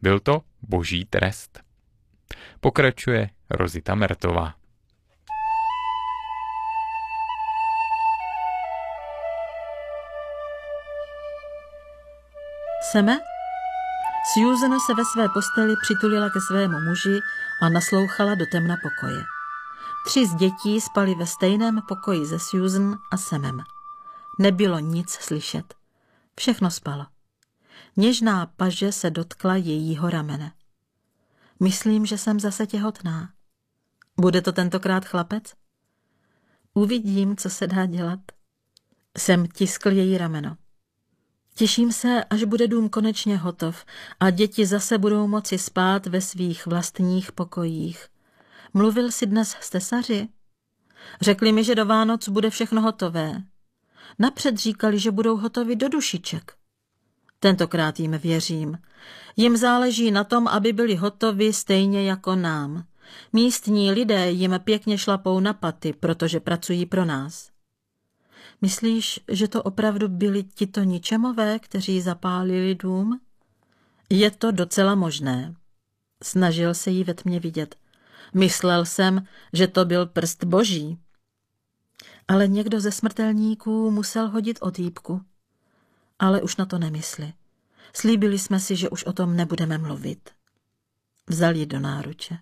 Byl to boží trest. Pokračuje Rozita Mertová. Seme? Susan se ve své posteli přitulila ke svému muži a naslouchala do temna pokoje. 3 z dětí spali ve stejném pokoji se Susan a Semem. Nebylo nic slyšet. Všechno spalo. Něžná paže se dotkla jejího ramene. Myslím, že jsem zase těhotná. Bude to tentokrát chlapec? Uvidím, co se dá dělat. Sem tiskl její rameno. Těším se, až bude dům konečně hotov a děti zase budou moci spát ve svých vlastních pokojích. Mluvil jsi dnes s tesaři? Řekli mi, že do Vánoc bude všechno hotové. Napřed říkali, že budou hotovi do dušiček. Tentokrát jim věřím. Jim záleží na tom, aby byli hotovi stejně jako nám. Místní lidé jim pěkně šlapou na paty, protože pracují pro nás. Myslíš, že to opravdu byli tito ničemové, kteří zapálili dům? Je to docela možné. Snažil se jí ve tmě vidět. Myslel jsem, že to byl prst boží. Ale někdo ze smrtelníků musel hodit otýpku. Ale už na to nemysli. Slíbili jsme si, že už o tom nebudeme mluvit. Vzal ji do náruče.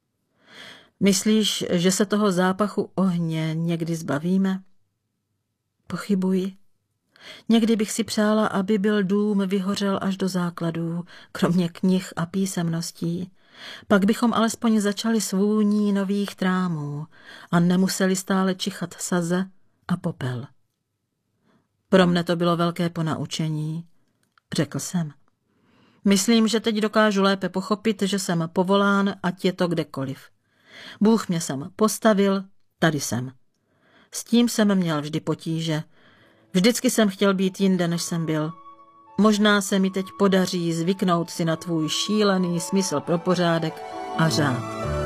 Myslíš, že se toho zápachu ohně někdy zbavíme? Pochybuji. Někdy bych si přála, aby byl dům vyhořel až do základů, kromě knih a písemností. Pak bychom alespoň začali s vůní nových trámů a nemuseli stále čichat saze a popel. Pro mne to bylo velké ponaučení, řekl jsem. Myslím, že teď dokážu lépe pochopit, že jsem povolán, ať je to kdekoliv. Bůh mě sem postavil, tady jsem. S tím jsem měl vždy potíže. Vždycky jsem chtěl být jinde, než jsem byl. Možná se mi teď podaří zvyknout si na tvůj šílený smysl pro pořádek a řád.